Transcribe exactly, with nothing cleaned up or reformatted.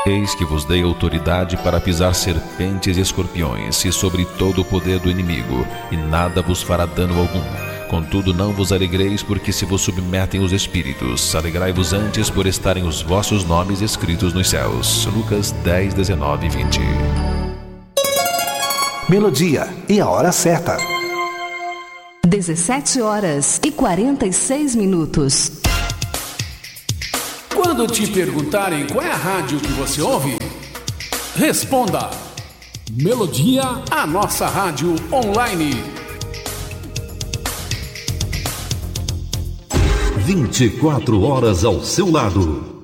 Eis que vos dei autoridade para pisar serpentes e escorpiões, e sobre todo o poder do inimigo, e nada vos fará dano algum. Contudo, não vos alegreis, porque se vos submetem os espíritos. Alegrai-vos antes por estarem os vossos nomes escritos nos céus. Lucas dez, dezenove e vinte. Melodia e a hora certa. dezessete horas e quarenta e seis minutos. Quando te perguntarem qual é a rádio que você ouve, responda: Melodia, a nossa rádio online. vinte e quatro horas ao seu lado.